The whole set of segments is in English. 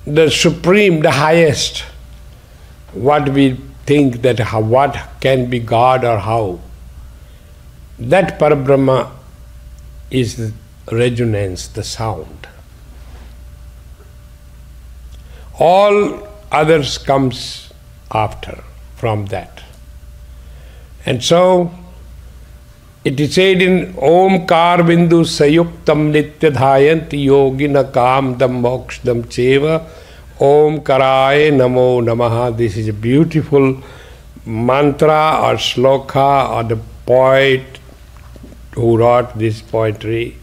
the supreme, the highest, what we think that what can be God or how, that Parabrahma is the resonance, the sound. All others comes after, from that. And so, it is said in Omkar Bindu Sayuktam Nityadhayanti Yogina Kamdam Mokshadam Cheva Omkaraye Namo Namaha. This is a beautiful mantra or shloka or the poet who wrote this poetry.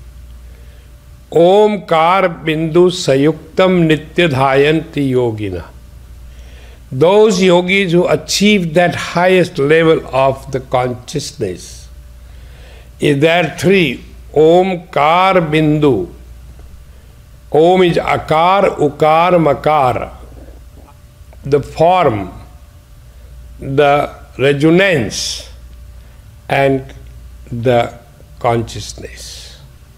Omkar Bindu Sayuktam Nityadhayanti Yogina. Those yogis who achieve that highest level of the consciousness, is there three. Omkar Bindu. Om is Akar, Ukar, Makar. The form, the resonance, and the consciousness.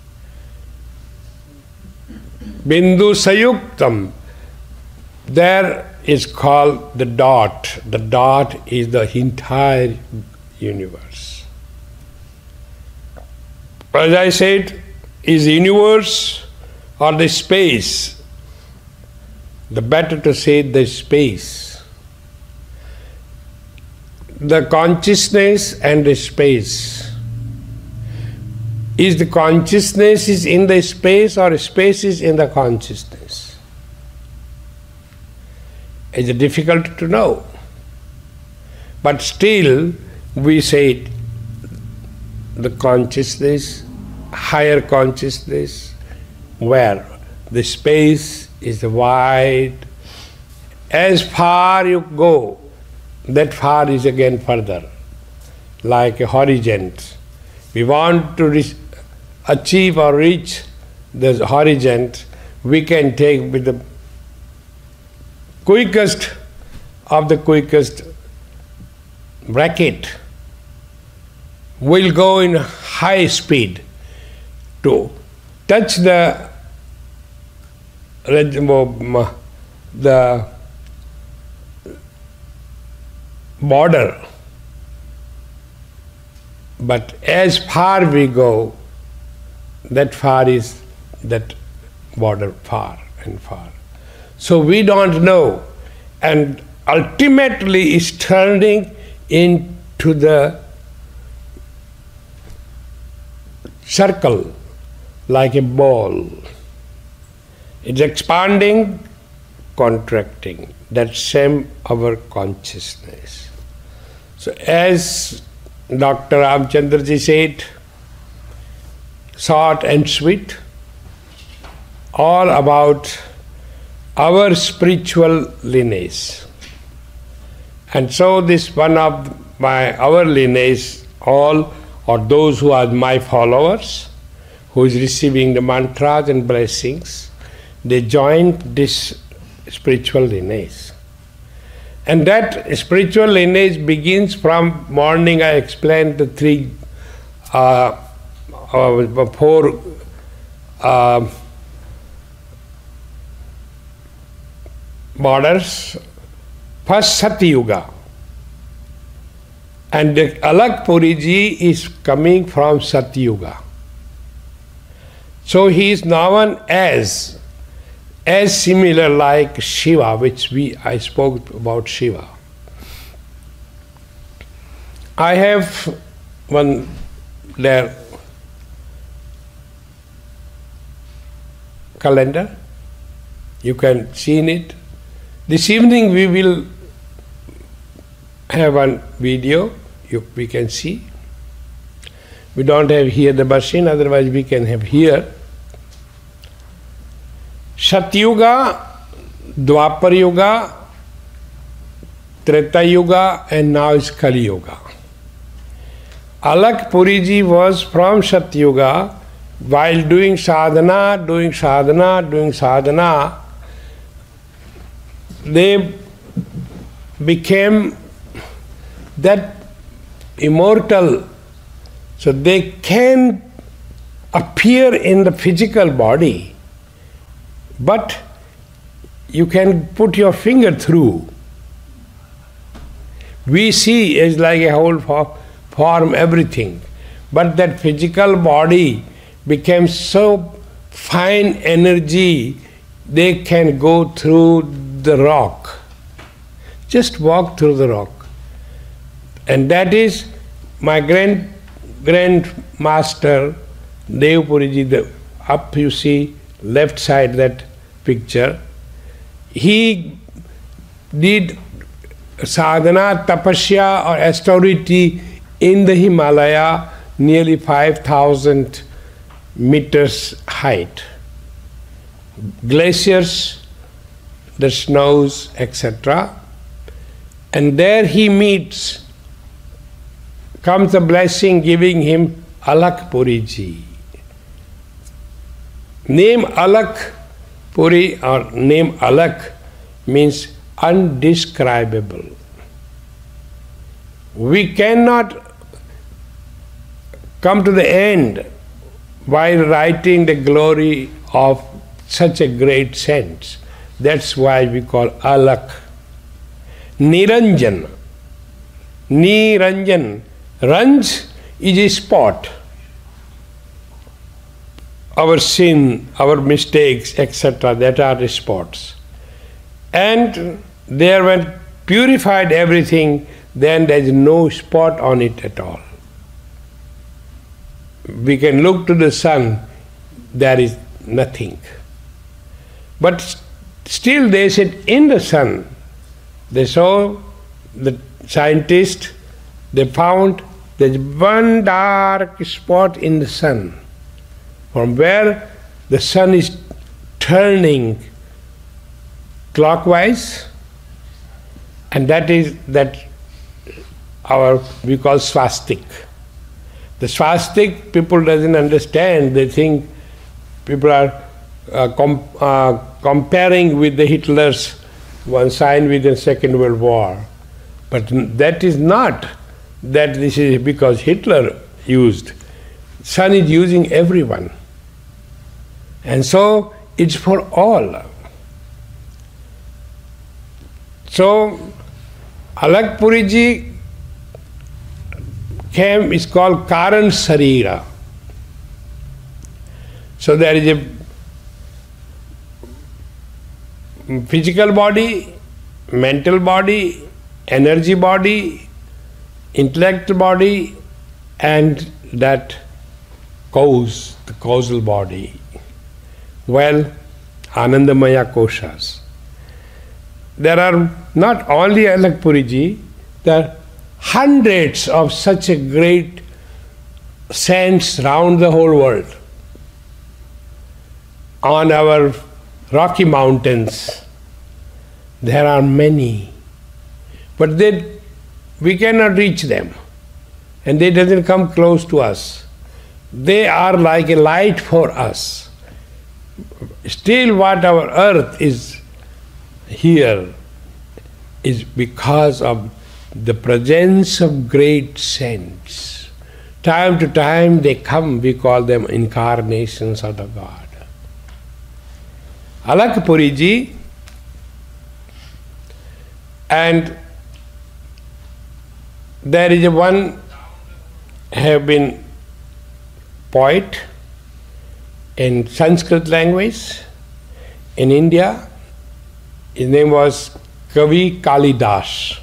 Bindu Sayuktam. There is called the dot. The dot is the entire universe. As I said, is universe or the space? The better to say the space. The consciousness and the space. Is the consciousness is in the space or space is in the consciousness? It's difficult to know. But still, we say the consciousness, higher consciousness, where the space is wide. As far you go, that far is again further, like a horizon. We want to achieve or reach the horizon, we can take with the quickest of the quickest bracket. We'll go in high speed to touch the border. But as far we go, that far is that border far and far. So we don't know, and ultimately is turning into the circle like a ball. It's expanding, contracting. That's same our consciousness. So as Dr. Ramchandraji said, short and sweet, all about our spiritual lineage. And so this one of our lineage, all or those who are my followers, who is receiving the mantras and blessings, they joined this spiritual lineage. And that spiritual lineage begins from morning. I explained the four borders. First Satyuga, and the Alak Puriji is coming from Satyuga. So he is known as similar like Shiva, which I spoke about Shiva. I have one there calendar. You can see in it. This evening we will have one video we can see. We don't have here the machine, otherwise we can have here. Satyuga, Dwapar Yuga, Treta Yuga, and now is Kali Yuga. Alak Puriji was from Satyuga. While doing sadhana, they became that immortal, so they can appear in the physical body, but you can put your finger through. We see is like a whole form, everything. But that physical body became so fine energy, they can go through the rock. Just walk through the rock. And that is my grandmaster, Devpuriji, up you see, left side that picture. He did sadhana, tapasya or austerity in the Himalaya, nearly 5,000 meters height. Glaciers, the snows, etc. And there he meets, comes the blessing giving him Alak Puriji. Name Alak Puri or name Alak means undescribable. We cannot come to the end while writing the glory of such a great saint. That's why we call Alak. Niranjan. Niranjan. Ranj is a spot. Our sin, our mistakes, etc., that are the spots. And there when purified everything, then there is no spot on it at all. We can look to the sun, there is nothing. But still they said in the sun, they saw, the scientists, they found there's one dark spot in the sun, from where the sun is turning clockwise, and that is that we call swastik. The swastik people doesn't understand. They think people are comparing with the Hitler's one sign with the Second World War. But that is not that this is because Hitler used. Sun is using everyone. And so it's for all. So Alak Puriji is called Karan Sarira. So there is a physical body, mental body, energy body, intellect body, and that cause, the causal body. Well, Anandamaya Koshas. There are not only Alak Puriji, there are hundreds of such a great saints round the whole world. On our Rocky Mountains, there are many, but we cannot reach them, and they doesn't come close to us. They are like a light for us. Still what our earth is here is because of the presence of great saints. Time to time they come, we call them incarnations of the God. Alak Puriji, and there is one have been poet in Sanskrit language in India. His name was Kavi Kalidas.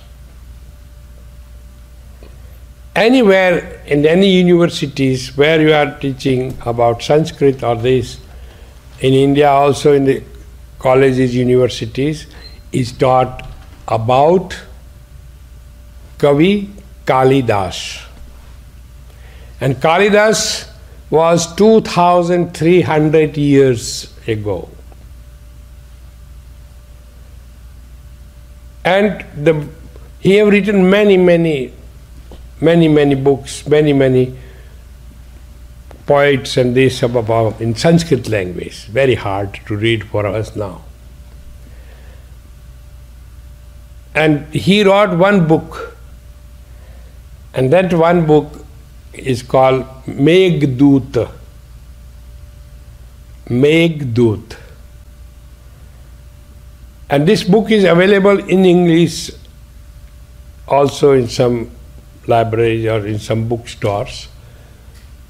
Anywhere in any universities where you are teaching about Sanskrit or this, in India also in the colleges, universities, is taught about Kavi Kalidas. And Kalidas was 2,300 years ago. And he have written many books, many poets and this about in Sanskrit language. Very hard to read for us now. And he wrote one book, and that one book is called Meghdut. Meghdut. And this book is available in English also in some libraries or in some bookstores.